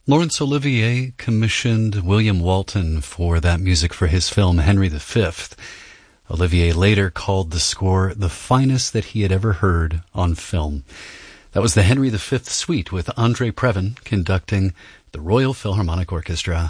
Laurence Olivier commissioned William Walton for that music for his film Henry V. Olivier later called the score the finest that he had ever heard on film. That was the Henry V Suite with Andre Previn conducting the Royal Philharmonic Orchestra.